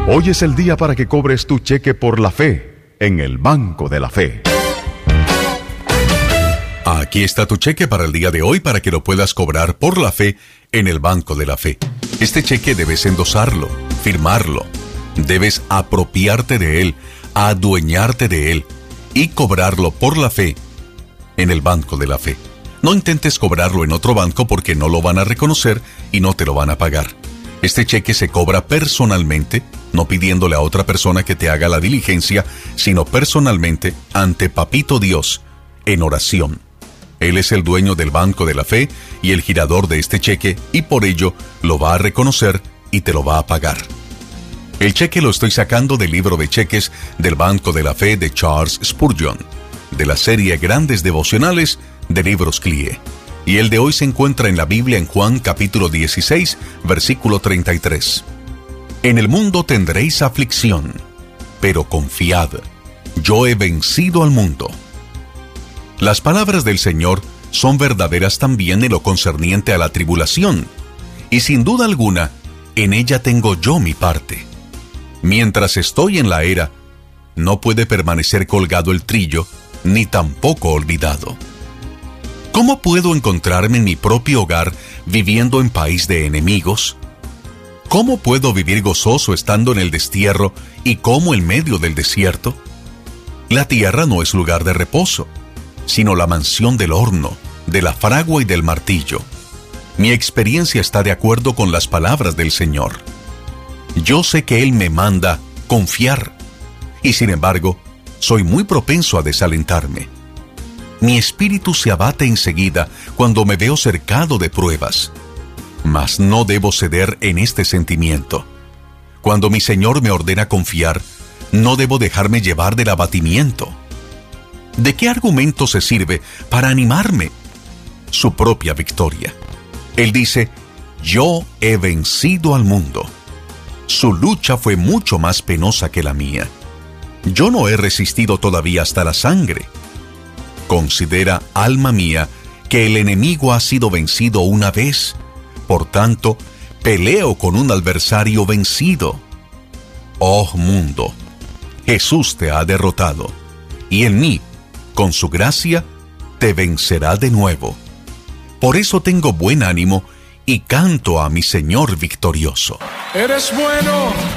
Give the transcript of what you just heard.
Hoy es el día para que cobres tu cheque por la fe en el Banco de la Fe. Aquí está tu cheque para el día de hoy para que lo puedas cobrar por la fe en el Banco de la Fe. Este cheque debes endosarlo, firmarlo, debes apropiarte de él, adueñarte de él y cobrarlo por la fe en el Banco de la Fe. No intentes cobrarlo en otro banco porque no lo van a reconocer y no te lo van a pagar. Este cheque se cobra personalmente, no pidiéndole a otra persona que te haga la diligencia, sino personalmente ante Papito Dios, en oración. Él es el dueño del Banco de la Fe y el girador de este cheque, y por ello lo va a reconocer y te lo va a pagar. El cheque lo estoy sacando del libro de cheques del Banco de la Fe de Charles Spurgeon, de la serie Grandes Devocionales de Libros CLIE. Y el de hoy se encuentra en la Biblia en Juan capítulo 16, versículo 33. En el mundo tendréis aflicción, pero confiad, yo he vencido al mundo. Las palabras del Señor son verdaderas también en lo concerniente a la tribulación, y sin duda alguna, en ella tengo yo mi parte. Mientras estoy en la era, no puede permanecer colgado el trillo, ni tampoco olvidado. ¿Cómo puedo encontrarme en mi propio hogar viviendo en país de enemigos? ¿Cómo puedo vivir gozoso estando en el destierro y como en medio del desierto? La tierra no es lugar de reposo, sino la mansión del horno, de la fragua y del martillo. Mi experiencia está de acuerdo con las palabras del Señor. Yo sé que Él me manda confiar, y sin embargo, soy muy propenso a desalentarme. Mi espíritu se abate enseguida cuando me veo cercado de pruebas. Mas no debo ceder en este sentimiento. Cuando mi Señor me ordena confiar, no debo dejarme llevar del abatimiento. ¿De qué argumento se sirve para animarme? Su propia victoria. Él dice, yo he vencido al mundo. Su lucha fue mucho más penosa que la mía. Yo no he resistido todavía hasta la sangre. Considera, alma mía, que el enemigo ha sido vencido una vez. Por tanto, peleo con un adversario vencido. Oh mundo, Jesús te ha derrotado, y en mí, con su gracia, te vencerá de nuevo. Por eso tengo buen ánimo y canto a mi Señor victorioso. Eres bueno.